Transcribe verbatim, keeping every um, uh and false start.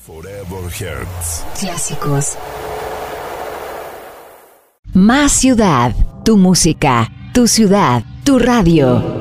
Forever Hearts. Clásicos. Más ciudad. Tu música. Tu ciudad. Tu radio.